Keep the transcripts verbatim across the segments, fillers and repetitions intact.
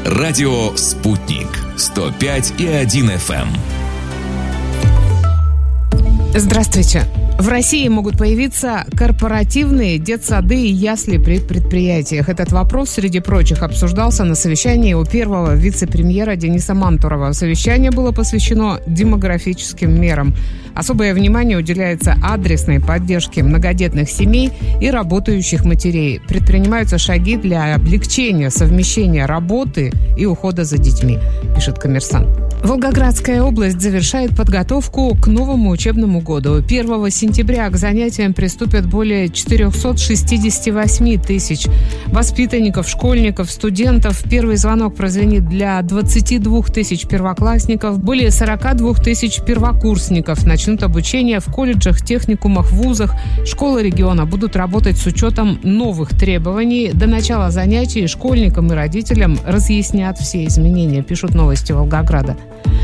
Радио «Спутник». сто пять и один эф эм. Здравствуйте. В России могут появиться корпоративные детсады и ясли при предприятиях. Этот вопрос, среди прочих, обсуждался на совещании у первого вице-премьера Дениса Мантурова. Совещание было посвящено демографическим мерам. Особое внимание уделяется адресной поддержке многодетных семей и работающих матерей. Предпринимаются шаги для облегчения совмещения работы и ухода за детьми, пишет «Коммерсант». Волгоградская область завершает подготовку к новому учебному году. первого сентября к занятиям приступят более четыреста шестьдесят восемь тысяч воспитанников, школьников, студентов. Первый звонок прозвенит для двадцати двух тысяч первоклассников. Более сорока двух тысяч первокурсников начнут обучение в колледжах, техникумах, вузах. Школы региона будут работать с учетом новых требований. До начала занятий школьникам и родителям разъяснят все изменения, пишут «Новости Волгограда».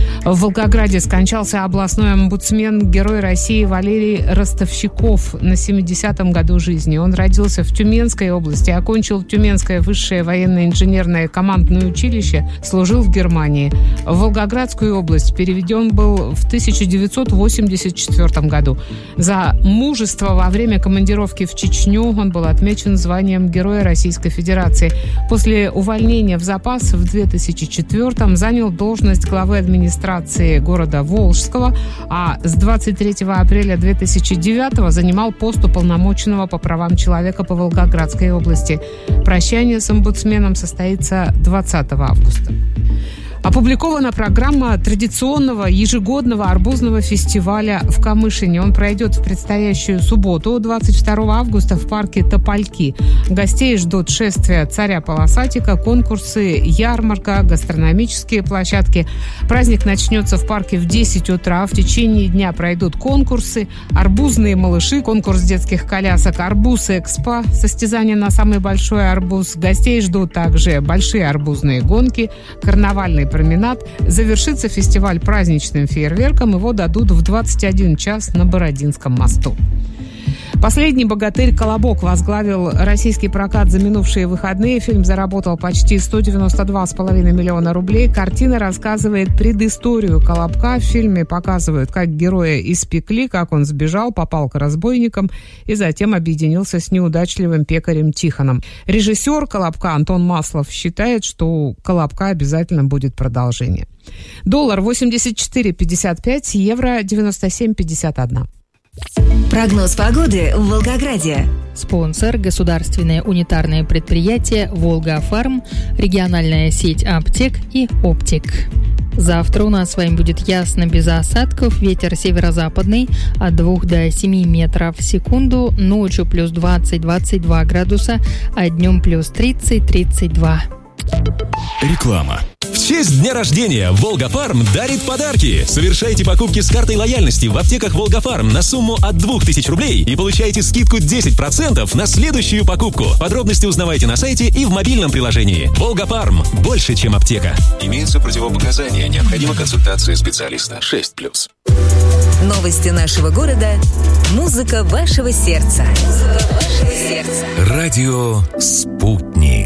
В Волгограде скончался областной омбудсмен, герой России Валерий Ростовщиков на семидесятом году жизни. Он родился в Тюменской области, окончил Тюменское высшее военно-инженерное командное училище, служил в Германии. В Волгоградскую область переведен был в тысяча девятьсот восемьдесят четвёртом году. За мужество во время командировки в Чечню он был отмечен званием Героя Российской Федерации. После увольнения в запас в две тысячи четвёртом занял должность главы администрации города Волжского, а с двадцать третьего апреля две тысячи девятого занимал пост уполномоченного по правам человека по Волгоградской области. Прощание с омбудсменом состоится двадцатого августа. Опубликована программа традиционного ежегодного арбузного фестиваля в Камышине. Он пройдет в предстоящую субботу, двадцать второго августа, в парке Топольки. Гостей ждут шествия царя-полосатика, конкурсы, ярмарка, гастрономические площадки. Праздник начнется в парке в десять утра. В течение дня пройдут конкурсы, арбузные малыши, конкурс детских колясок, арбуз-экспо, состязание на самый большой арбуз. Гостей ждут также большие арбузные гонки, карнавальный променад. Завершится фестиваль праздничным фейерверком. Его дадут в двадцать один час на Бородинском мосту. Последний богатырь «Колобок» возглавил российский прокат за минувшие выходные. Фильм заработал почти сто девяносто два с половиной миллиона рублей. Картина рассказывает предысторию «Колобка». В фильме показывают, как героя испекли, как он сбежал, попал к разбойникам и затем объединился с неудачливым пекарем Тихоном. Режиссер «Колобка» Антон Маслов считает, что у «Колобка» обязательно будет продолжение. Доллар восемьдесят четыре пятьдесят пять, евро девяносто семь пятьдесят один. Прогноз погоды в Волгограде. Спонсор – государственное унитарное предприятие «Волга-Фарм», региональная сеть аптек и оптик. Завтра у нас с вами будет ясно, без осадков, ветер северо-западный от двух до семи метров в секунду, ночью плюс двадцать - двадцать два градуса, а днем плюс тридцать - тридцать два. Реклама. В честь дня рождения «Волга-Фарм» дарит подарки. Совершайте покупки с картой лояльности в аптеках «Волга-Фарм» на сумму от двух тысяч рублей и получайте скидку десять процентов на следующую покупку. Подробности узнавайте на сайте и в мобильном приложении. «Волга-Фарм» – больше, чем аптека. Имеются противопоказания. Необходима консультация специалиста. шесть плюс. Новости нашего города. Музыка вашего сердца. Музыка вашего сердца. Радио «Спутник».